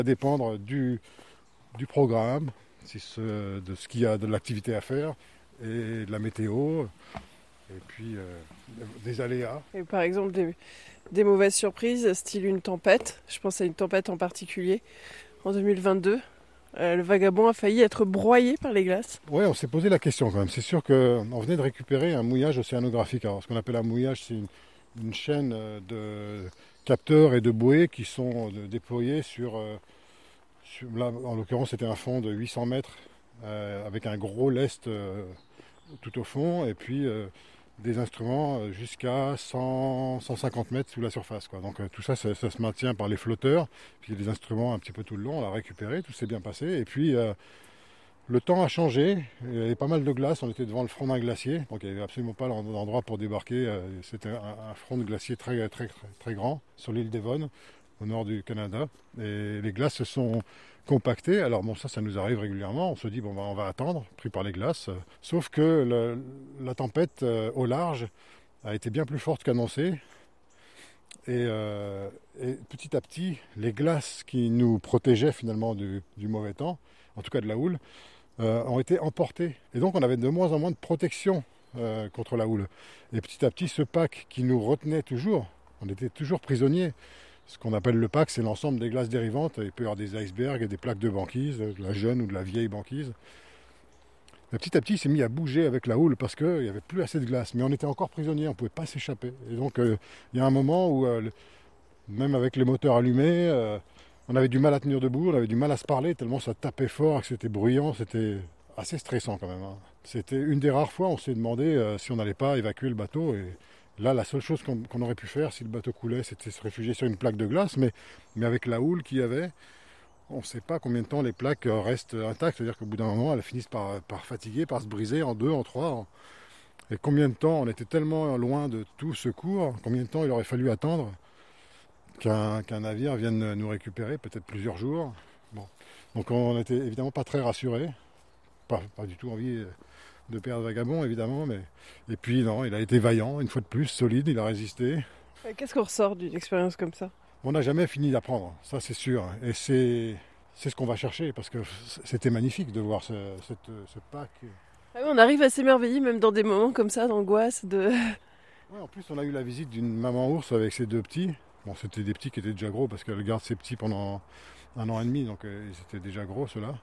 va dépendre du programme, de ce qu'il y a de l'activité à faire, et de la météo, et puis des aléas. Et par exemple, des mauvaises surprises, style une tempête. Je pense à une tempête en particulier en 2022. Le Vagabond a failli être broyé par les glaces. Ouais, on s'est posé la question quand même. C'est sûr qu'on venait de récupérer un mouillage océanographique. Alors, ce qu'on appelle un mouillage, c'est une chaîne de capteurs et de bouées qui sont déployés là, en l'occurrence, c'était un fond de 800 mètres avec un gros lest tout au fond, et puis des instruments jusqu'à 150 mètres sous la surface, quoi. Donc tout ça, ça se maintient par les flotteurs, puis les instruments un petit peu tout le long, on l'a récupéré, tout s'est bien passé. Et puis le temps a changé, il y avait pas mal de glace, on était devant le front d'un glacier, donc il n'y avait absolument pas d'endroit pour débarquer. C'était un front de glacier très, très, très, très grand sur l'île Devon, au nord du Canada. Et les glaces se sont compactées. Alors bon, ça nous arrive régulièrement. On se dit, bon, on va attendre, pris par les glaces. Sauf que la tempête au large a été bien plus forte qu'annoncé. Et petit à petit, les glaces qui nous protégeaient finalement du mauvais temps, en tout cas de la houle, ont été emportées. Et donc on avait de moins en moins de protection contre la houle. Et petit à petit, ce pack qui nous retenait toujours, on était toujours prisonniers. Ce qu'on appelle le pack, c'est l'ensemble des glaces dérivantes. Il peut y avoir des icebergs et des plaques de banquise, de la jeune ou de la vieille banquise. Et petit à petit, il s'est mis à bouger avec la houle parce qu'il n'y avait plus assez de glace. Mais on était encore prisonniers, on ne pouvait pas s'échapper. Et donc, il y a un moment où, même avec les moteurs allumés, on avait du mal à tenir debout, on avait du mal à se parler, tellement ça tapait fort, que c'était bruyant, c'était assez stressant quand même, hein. C'était une des rares fois où on s'est demandé si on n'allait pas évacuer le bateau. Et là, la seule chose qu'on aurait pu faire si le bateau coulait, c'était se réfugier sur une plaque de glace. Mais avec la houle qu'il y avait, on ne sait pas combien de temps les plaques restent intactes. C'est-à-dire qu'au bout d'un moment, elles finissent par fatiguer, par se briser en deux, en trois. Et combien de temps, on était tellement loin de tout secours, combien de temps il aurait fallu attendre qu'un navire vienne nous récupérer, peut-être plusieurs jours. Bon. Donc on n'était évidemment pas très rassurés, pas du tout envie de perdre Vagabond évidemment, mais et puis non, il a été vaillant, une fois de plus, solide, il a résisté. Qu'est-ce qu'on ressort d'une expérience comme ça? On n'a jamais fini d'apprendre, ça c'est sûr, et c'est ce qu'on va chercher, parce que c'était magnifique de voir ce pack. Ah oui, on arrive à s'émerveiller même dans des moments comme ça d'angoisse, de... Ouais, en plus on a eu la visite d'une maman ours avec ses deux petits. Bon, c'était des petits qui étaient déjà gros, parce qu'elle garde ses petits pendant 1 an et demi, donc ils étaient déjà gros ceux-là.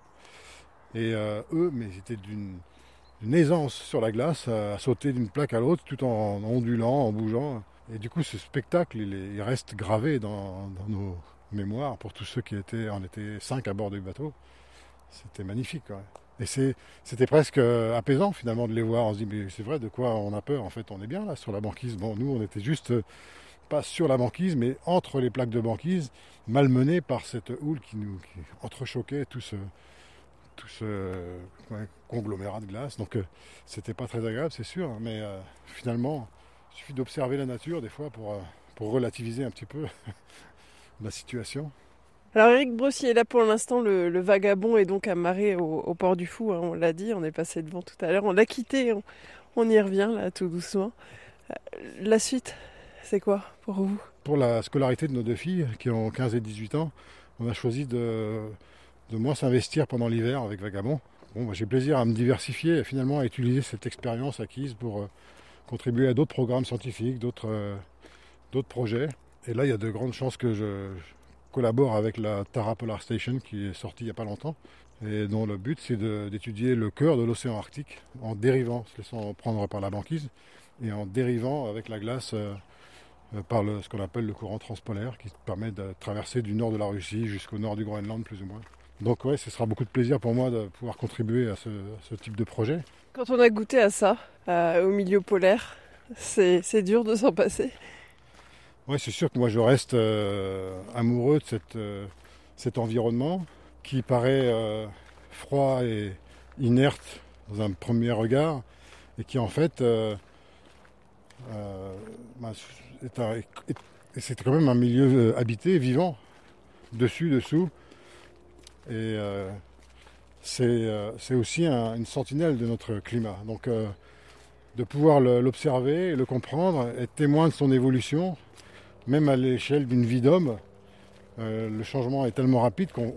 Et eux, mais ils étaient d'une aisance sur la glace, à sauter d'une plaque à l'autre, tout en ondulant, en bougeant. Et du coup, ce spectacle, il reste gravé dans nos mémoires pour tous ceux on était 5 à bord du bateau. C'était magnifique, quoi. Et c'était presque apaisant finalement de les voir. On se dit, mais c'est vrai, de quoi on a peur? En fait, on est bien là sur la banquise. Bon, nous, on était juste pas sur la banquise, mais entre les plaques de banquise, malmenés par cette houle qui entrechoquait tout ce conglomérat de glace. Donc c'était pas très agréable, c'est sûr, mais finalement, il suffit d'observer la nature des fois pour relativiser un petit peu la situation. Alors Eric Brossier est là pour l'instant, le Vagabond est donc amarré au port du Fou, hein, on l'a dit, on est passé devant tout à l'heure, on l'a quitté, on y revient là tout doucement. La suite, c'est quoi pour vous? Pour la scolarité de nos deux filles, qui ont 15 et 18 ans, on a choisi de moins s'investir pendant l'hiver avec Vagabond. Bon, j'ai plaisir à me diversifier et finalement à utiliser cette expérience acquise pour contribuer à d'autres programmes scientifiques, d'autres projets. Et là, il y a de grandes chances que je collabore avec la Tara Polar Station qui est sortie il n'y a pas longtemps et dont le but c'est d'étudier le cœur de l'océan Arctique en dérivant, se laissant prendre par la banquise et en dérivant avec la glace par ce qu'on appelle le courant transpolaire qui permet de traverser du nord de la Russie jusqu'au nord du Groenland plus ou moins. Donc ouais, ce sera beaucoup de plaisir pour moi de pouvoir contribuer à ce type de projet. Quand on a goûté à ça, au milieu polaire, c'est dur de s'en passer. Oui, c'est sûr que moi je reste amoureux de cet environnement qui paraît froid et inerte dans un premier regard et qui en fait bah, c'est quand même un milieu habité, vivant, dessus, dessous. Et c'est aussi une sentinelle de notre climat. Donc de pouvoir l'observer, le comprendre, être témoin de son évolution, même à l'échelle d'une vie d'homme, le changement est tellement rapide qu'on